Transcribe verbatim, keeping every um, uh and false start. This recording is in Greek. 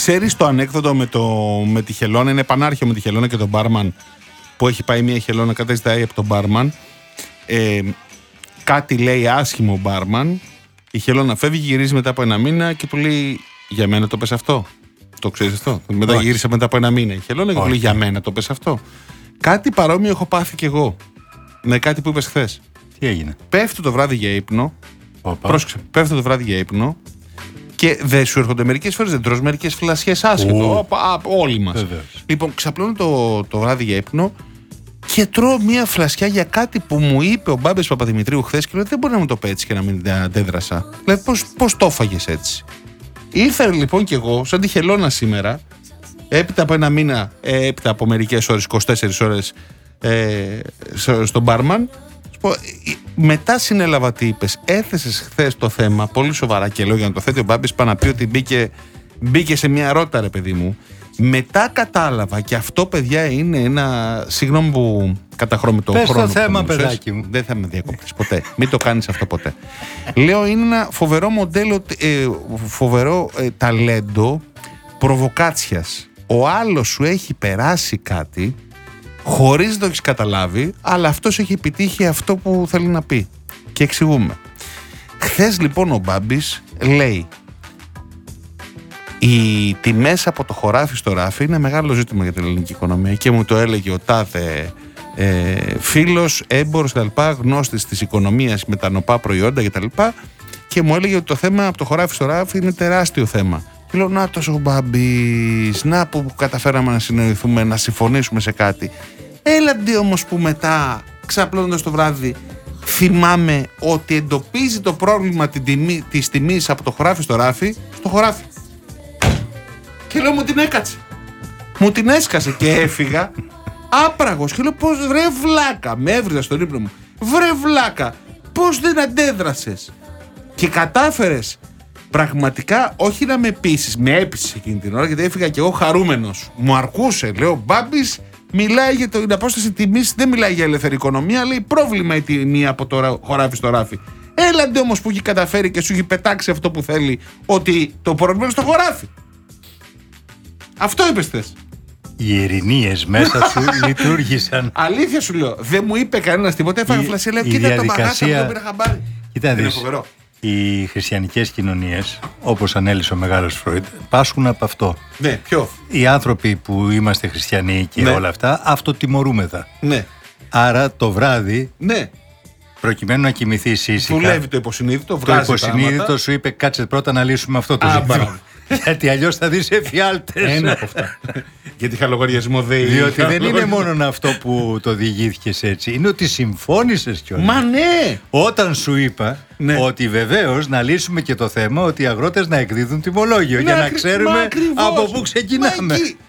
ξέρεις το ανέκδοτο με, το, με τη χελώνα, είναι πανάρχιο με τη χελώνα και τον μπάρμαν που έχει πάει μια χελώνα κατά ζητάει από τον μπάρμαν. Ε, κάτι λέει άσχημο ο μπάρμαν. Η χελώνα φεύγει, γυρίζει μετά από ένα μήνα και του λέει για μένα το πες αυτό. Το ξέρεις αυτό. Μετά Όχι. γύρισε μετά από ένα μήνα η χελώνα και του λέει για μένα το πες αυτό. Κάτι παρόμοιο έχω πάθει κι εγώ με κάτι που είπες χθες. Τι έγινε? Πέφτω το βράδυ για ύπνο. Πρόσεξε, πέφτω το βράδυ για ύπνο και δεν σου έρχονται μερικές φορές, δεν τρως μερικές φλασιές άσχετο. Όλοι μας. Βεβαίως. Λοιπόν, ξαπλώνω το, το βράδυ για ύπνο και τρώω μια φλασιά για κάτι που μου είπε ο Μπάμπης Παπαδημητρίου χθες και λέω δεν μπορεί να μου το πει έτσι και να μην αντέδρασα. Δηλαδή, πώς, πώς το έφαγες έτσι? Ήρθα λοιπόν κι εγώ, σαν τη χελώνα σήμερα, έπειτα από ένα μήνα, έπειτα από μερικές ώρες, είκοσι τέσσερις ώρες, ε, στον μπάρμαν. Μετά συνέλαβα τι είπες. Έθεσες χθες το θέμα πολύ σοβαρά και λέω για να το θέτει ο Μπάμπης, πάνω να πει ότι μπήκε, μπήκε σε μια ρότα, ρε παιδί μου. Μετά κατάλαβα και αυτό, παιδιά, είναι ένα. Συγγνώμη που καταχρώμη το Πες χρόνο. Πες το θέμα, παιδάκι μου. Δεν θα με διακοπήσεις ποτέ. Μην το κάνεις αυτό ποτέ. Λέω, είναι ένα φοβερό μοντέλο, ε, φοβερό ε, ταλέντο προβοκάτσιας. Ο άλλος σου έχει περάσει κάτι χωρίς να το έχεις καταλάβει, αλλά αυτός έχει επιτύχει αυτό που θέλει να πει. Και εξηγούμε. Χθες λοιπόν ο Μπάμπης λέει: οι τιμές από το χωράφι στο ράφι είναι μεγάλο ζήτημα για την ελληνική οικονομία. Και μου το έλεγε ο τάδε ε, φίλος, έμπορος κτλ., γνώστης της οικονομίας με τα νοπά προϊόντα κτλ. Και μου έλεγε ότι το θέμα από το χωράφι στο ράφι είναι τεράστιο θέμα. Και λέω, να τόσο ο Μπάμπης, να που καταφέραμε να συνεννοηθούμε, να συμφωνήσουμε σε κάτι. Έλαντε όμως που μετά, ξαπλώνοντας το βράδυ, θυμάμαι ότι εντοπίζει το πρόβλημα την τιμή, της τιμής από το χωράφι στο ράφι, στο χωράφι. Και λέω, μου την έκατσε. Μου την έσκασε και έφυγα άπραγος. Και λέω, πώς βρε βλάκα, με έβριζα στον ύπνο μου. Βρε βλάκα, πώς δεν αντέδρασες? Και κατάφερες πραγματικά όχι να με πείσεις, με έπεισες εκείνη την ώρα, γιατί έφυγα και εγώ χαρούμενος. Μου αρκούσε, λέω, Μπάμπης μιλάει για την απόσταση τιμής, δεν μιλάει για ελεύθερη οικονομία, λέει πρόβλημα η τιμή από το χωράφι στο ράφι. Έλαντε όμως που έχει καταφέρει και σου έχει πετάξει αυτό που θέλει, ότι το πρόβλημα είναι στο χωράφι. Αυτό είπες χθες. Οι ειρηνίες μέσα σου λειτουργήσαν. Αλήθεια σου λέω. Δεν μου είπε κανένας τίποτα. Έφαγα φλασιά. Λέω, κοίτα το μαγάσα που δεν πήρα χαμπάρι. Κοίτα, είναι φοβερό. Οι χριστιανικές κοινωνίες, όπως ανέλησε ο μεγάλος Φρόιντ, πάσχουν από αυτό. Ναι, ποιο? Οι άνθρωποι που είμαστε χριστιανοί και ναι. όλα αυτά, αυτοτιμωρούμεθα. Ναι. Άρα το βράδυ, ναι. προκειμένου να κοιμηθείς ήσυχα, δουλεύει το υποσυνείδητο, βγάζει το υποσυνείδητο σου είπε, κάτσε πρώτα να λύσουμε αυτό το ζήτημα. Γιατί αλλιώς θα δεις εφιάλτες. Ένα από αυτά. Γιατί είχα λογαριασμό ΔΕΗ. Διότι δεν είναι μόνο αυτό που το διηγήθηκες έτσι, είναι ότι συμφώνησες κιόλας. Μα ναι! Όταν σου είπα ναι. ότι βεβαίως να λύσουμε και το θέμα ότι οι αγρότες να εκδίδουν τιμολόγιο, για να ξέρουμε από πού ξεκινάμε. Μα εκεί,